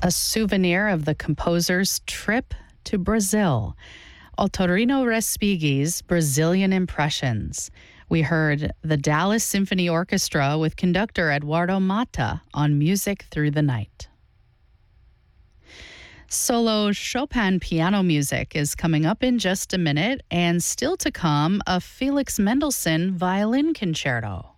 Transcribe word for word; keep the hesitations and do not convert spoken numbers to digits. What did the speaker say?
a souvenir of the composer's trip to Brazil. Autorino Respighi's Brazilian Impressions. We heard the Dallas Symphony Orchestra with conductor Eduardo Mata on Music Through the Night. Solo Chopin piano music is coming up in just a minute, and still to come, a Felix Mendelssohn violin concerto.